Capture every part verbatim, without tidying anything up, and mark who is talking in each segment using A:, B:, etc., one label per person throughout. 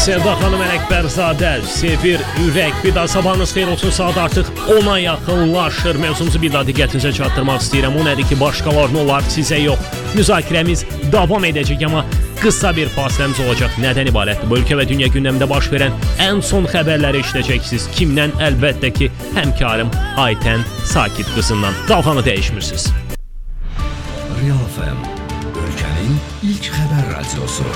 A: Sevda xanım Ələkbərzadə, Sevir, Ürək, bir daha sabahınız xeyir olsun, saat artıq ona yaxınlaşır. Mövzumuzu bir daha diqqətinizə çatdırmaq istəyirəm. O nədir ki, başqalarına olar, sizə yox. Müzakirəmiz davam edəcək, amma qısa bir fasiləmiz olacaq. Nədən ibarətdir? Bu ölkə və dünya gündəmində baş verən ən son xəbərləri eşidəcəksiniz. Kimdən? Əlbəttə ki, həmkarım Aytən Sakit qızından. Dalğanı dəyişmirsiniz.
B: Real F M, ölkənin ilk xəbər radiosu.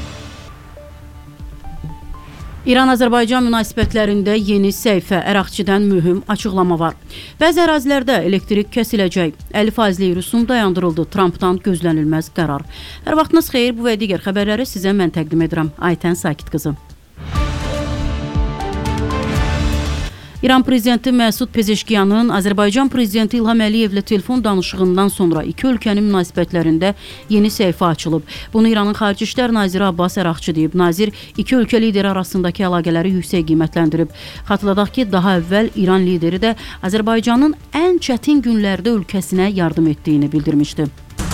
C: İran-Azərbaycan münasibətlərində yeni səhifə, Əraqçıdan mühüm açıqlama var. Bəzi ərazilərdə elektrik kəsiləcək. əlli faizlik rüsum dayandırıldı. Trampdan gözlənilməz qərar. Hər vaxtınız xeyir, bu və digər xəbərləri sizə mən təqdim edirəm. Aytən Sakit qızı. İran prezidenti Məsud Pezeşkiyanın Azərbaycan prezidenti İlham Əliyevlə telefon danışığından sonra iki ölkənin münasibətlərində yeni səhifə açılıb. Bunu İranın Xarici İşlər Naziri Abbas Əraqçı deyib. Nazir iki ölkə lideri arasındakı əlaqələri yüksək qiymətləndirib. Xatırladaq ki, daha əvvəl İran lideri də Azərbaycanın ən çətin günlərdə ölkəsinə yardım etdiyini bildirmişdi.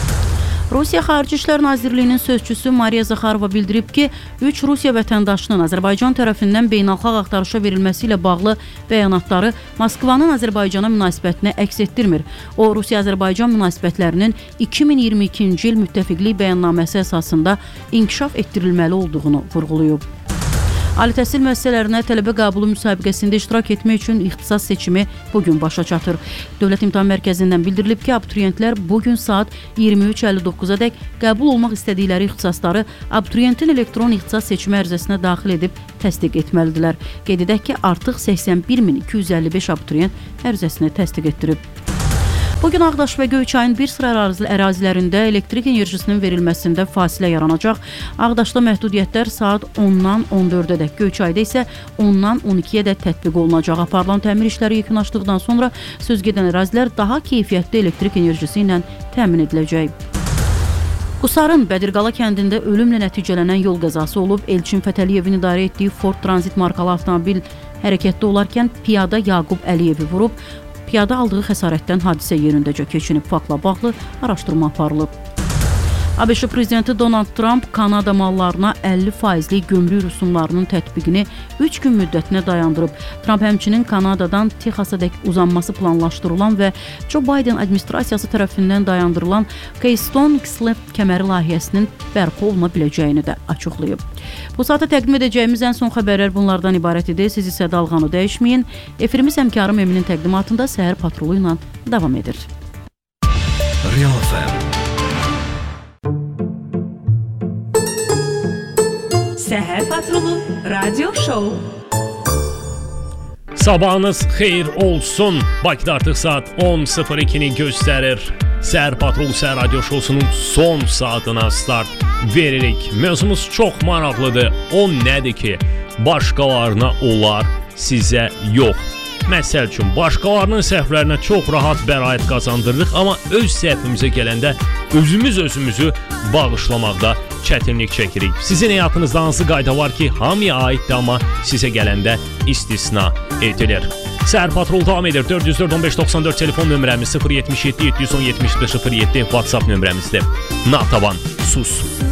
C: Rusiya Xarici İşlər Nazirliyinin sözçüsü Mariya Zaxarova bildirib ki, üç Rusiya vətəndaşının Azərbaycan tərəfindən beynəlxalq axtarışa verilməsi ilə bağlı bəyanatları Moskvanın Azərbaycana münasibətinə əks etdirmir. O, Rusiya-Azərbaycan münasibətlərinin iki min iyirmi ikinci il müttəfiqlik bəyannaməsi əsasında inkişaf etdirilməli olduğunu vurğulayıb. Ali təhsil müəssisələrinə tələbə qəbulu müsabiqəsində iştirak etmək üçün ixtisas seçimi bugün başa çatır. Dövlət İmtahan Mərkəzindən bildirilib ki, abituriyentlər bugün saat iyirmi üç əlli doqquza dək qəbul olmaq istədikləri ixtisasları abituriyentin elektron ixtisas seçimi ərizəsinə daxil edib təsdiq etməlidirlər. Qeyd edək ki, artıq səksən bir min iki yüz əlli beş abituriyent ərizəsini təsdiq etdirib. Bugün Ağdaş və Göyçayın bir sıra ərazilərində elektrik enerjisinin verilməsində fasilə yaranacaq. Ağdaşda məhdudiyyətlər saat ondan on dördə dək, Göyçayda isə ondan on ikiyə dək tətbiq olunacaq. Aparılan təmir işləri yekunlaşdıqdan sonra sözgedən ərazilər daha keyfiyyətli elektrik enerjisi ilə təmin ediləcək. Qusarın Bədirqala kəndində ölümlə nəticələnən yol qəzası olub. Elçin Fətəliyevin idarə etdiyi Ford Transit markalı avtomobil hərəkətdə olarkən piyada Yaqub Əliyevi vurub. Piyada aldığı xəsarətdən hadisə yerindəcə keçinib. Faktla bağlı araşdırma aparılıb. ABŞ prezidenti Donald Trump Kanada mallarına əlli faizlik gömrük rüsumlarının tətbiqini üç gün müddətinə dayandırıb. Trump həmçinin Kanadadan Texasa dək uzanması planlaşdırılan və Joe Biden administrasiyası tərəfindən dayandırılan Keystone X L kəməri layihəsinin bərpa oluna biləcəyini də açıqlayıb. Bu saata təqdim edəcəyimiz ən son xəbərlər bunlardan ibarət idi. Siz isə dalğanı dəyişməyin. Efirimiz həmkarım Eminin təqdimatında Səhər Patrolu ilə davam edir.
B: Real F M.
D: Səhər Patrolu Radio Show.
A: Sabahınız xeyir olsun. Bakıda artıq saat on sıfır ikini göstərir. Səhər Patrolu Səhər Radio Showsunun son saatına start veririk. Mövzumuz çox maraqlıdır. O nədir ki, başqalarına olar, sizə yox. Məsəl üçün, başqalarının səhvlərinə çox rahat bəraət qazandırırıq, amma öz səhvimizə gələndə özümüz özümüzü bağışlamaqda çətinlik çəkirik. Sizin həyatınızda hansı qayda var ki, hamıya aiddir, amma sizə gələndə istisna edilir. Səhər Patrol davam edir. dörd yüz dörd on beş doxsan dörd telefon nömrəmiz, sıfır yetmiş yeddi yeddi yüz on yetmiş beş sıfır yeddi WhatsApp nömrəmizdir. Natavan sus.